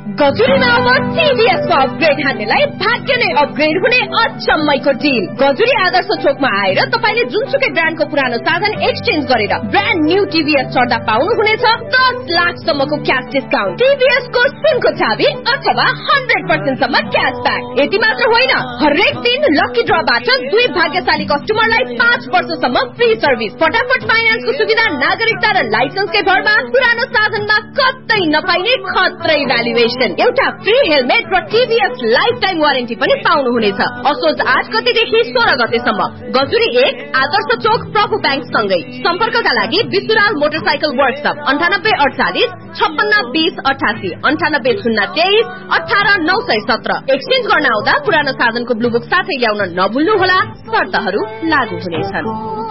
गजुरीमा अब टिभीएस को अपग्रेड हान्नेलाई भाग्य नै अपग्रेड हुने अचम्मैको डिल। गजुरी आदर्श चोकमा आएर तपाईले जुनसुकै ब्रान्डको पुरानो साधन एक्सचेन्ज गरेर ब्रान्ड न्यू टिभीएस चढ्दा पाउनुहुनेछ 10 लाख सम्मको क्याश डिस्काउन्ट, टिभीएस को सुनको चाबी अथवा 100% सम्म क्याशब्याक। यति मात्र होइन, हरेक दिन लकी ड्रबाट 2 भाग्यशाली कस्टमरलाई 5 वर्षसम्म फ्री सर्भिस, फटाफट फाइनान्सको सुविधा, नागरिकता र लाइसेन्सकै भरमा पुरानो साधनमा कतै नपाइने खत्रै भ्यालुएसन, एउटा फ्री हेलमेट र टिभीएस लाइफ टाइम वारेन्टी पनि पाउनुहुनेछ। असोज 8 गतेदेखि 16 गतेसम्म गजुरी 1 आदर्श चोक प्रभु ब्याङ्क सँगै। सम्पर्कका लागि विसुराल मोटरसाइकल वर्कशप 9848 56 20 88 98 023 18 917। एक्सचेन्ज गर्न आउँदा पुरानो साधनको ब्लू बुक साथै ल्याउन नभुल्नुहोला, शर्तहरू लागू हुनेछन्।